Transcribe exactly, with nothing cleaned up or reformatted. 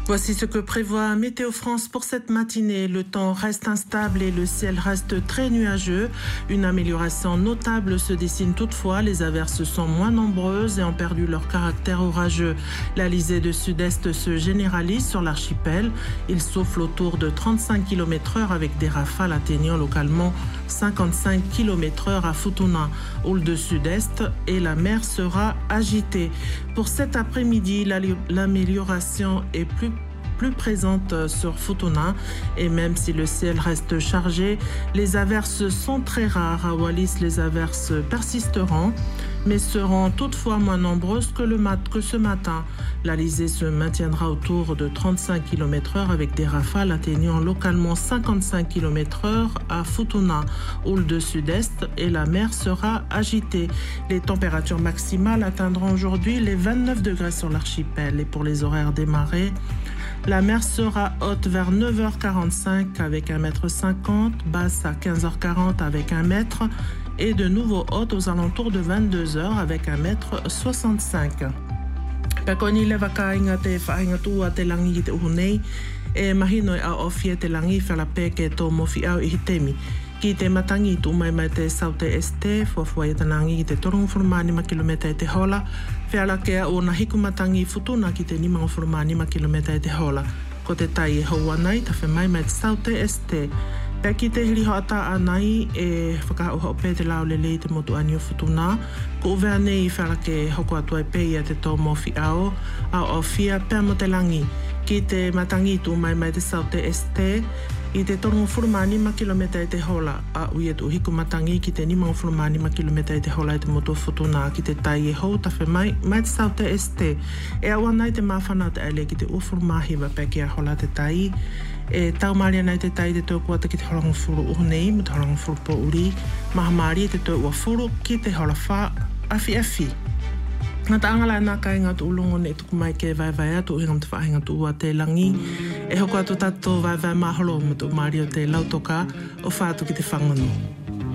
Voici ce que prévoit Météo France pour cette matinée. Le temps reste instable et le ciel reste très nuageux. Une amélioration notable se dessine toutefois. Les averses sont moins nombreuses et ont perdu leur caractère orageux. L'alizé de sud-est se généralise sur l'archipel. Il souffle autour de trente-cinq kilomètres heure avec des rafales atteignant localement cinquante-cinq kilomètres heure à Futuna. Houle de sud-est et la mer sera agitée. Pour cet après-midi, l'amélioration est plus plus présente sur Futuna et même si le ciel reste chargé, les averses sont très rares. À Wallis, les averses persisteront mais seront toutefois moins nombreuses que, le mat que ce matin. L'alizé se maintiendra autour de trente-cinq kilomètres heure avec des rafales atteignant localement cinquante-cinq kilomètres heure à Futuna. Houle de sud-est et la mer sera agitée. Les températures maximales atteindront aujourd'hui les vingt-neuf degrés sur l'archipel et pour les horaires des marées, la mer sera haute vers neuf heures quarante-cinq avec un mètre cinquante, basse à quinze heures quarante avec un mètre et de nouveau haute aux alentours de vingt-deux heures avec un mètre soixante-cinq. Pekoni le wakainga te whainga tua te langi te uhunei e mahinoi a ofie te langi whalape ke tō mofi au i hitemi. Ki te matangi tu mai mai te saute este, fuafua i tanangi ki te torongo furumani ma kilometa i te hola, whiala kea o na hiku matangi futuna ki te nima o furumani ma kilometa i te hola. Ko te tai e haua nei, ta whi mai mai te saute este. Pea ki te hiri hoata anai e whakahauha o pē te lao lele i te motu ani o futuna, ko uvea nei i whiala ke hoko atua i pē ia te tō mofi ao, a o fia pea mo te langi. Ki te matangi tu mai mai te saute este, i te torongo furumani ma kilometa i te hola, a ui e tu hiku matangi ki te nima o furumani ma kilometa i te hola i te motu futuna, ki te tai e hou ta whi mai, mai te saute este. E awa nei te mawhana te ele ki te ufurumahi wa peki a hola te tai, e tau maria nei te tai te tō kuata ki te holango furu uhunei, me te holango furu po uri, maha maari te tō ua furu ki te hola wha afi afi. Ngā ta angala nā kai ngā tu ulongo ne tuku mai ke vai vai atu hingam te whahinga tu ua te langi. E hoko atu tato vai vai maholo mo tu maari o te lautoka o whātu ki te whangano.